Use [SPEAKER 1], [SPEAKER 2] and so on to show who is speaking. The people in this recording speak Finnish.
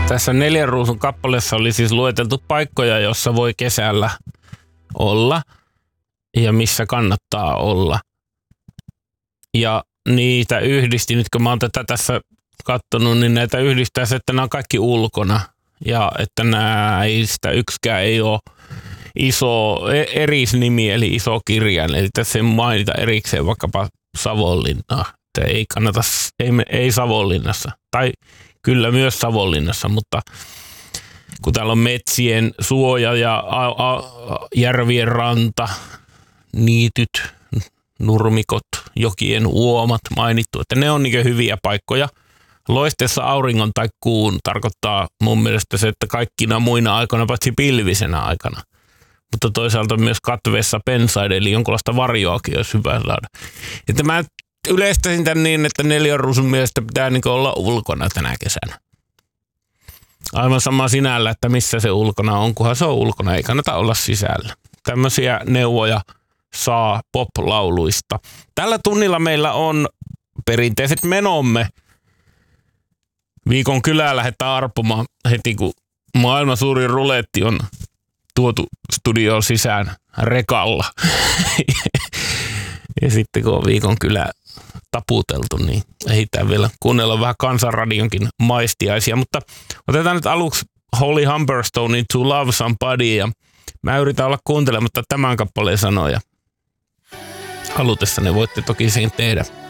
[SPEAKER 1] Tässä 4 ruusun kappaleessa oli siis lueteltu paikkoja, jossa voi kesällä olla ja missä kannattaa olla. Ja niitä yhdisti, nyt kun mä oon tätä tässä katsonut, niin näitä yhdistää se, että nämä on kaikki ulkona. Ja että näistä yksikään ei ole iso erisnimi, eli iso kirjain. Eli tässä ei mainita erikseen vaikkapa Savonlinnaa. Että ei kannata, ei Savonlinnassa. Tai kyllä myös Savonlinnassa, mutta kun täällä on metsien suoja ja järvien ranta, niityt, nurmikot, jokien uomat mainittu, että ne on niin hyviä paikkoja. Loisteessa auringon tai kuun tarkoittaa mun mielestä se, että kaikkina muina aikoina paitsi pilvisenä aikana. Mutta toisaalta myös katveessa pensaiden, eli jonkinlaista varjoakin olisi hyvä saada. Että mä yleistäisin tämän niin, että 4 ruusun mielestä pitää niin olla ulkona tänä kesänä. Aivan sama sinällä, että missä se ulkona on, kunhan se on ulkona, ei kannata olla sisällä. Tämmöisiä neuvoja saa pop-lauluista. Tällä tunnilla meillä on perinteiset menomme. Viikon kylää lähdetään arpomaan heti, kun maailman suurin ruletti on tuotu studioon sisään rekalla. Ja sitten kun on viikon kylää taputeltu, niin ehditään vielä kuunnella vähän Kansanradionkin maistiaisia. Mutta otetaan nyt aluksi Holly Humberstonein To Love Somebody, ja mä yritän olla kuuntelematta tämän kappaleen sanoja. Halutessanne voitte toki sen tehdä.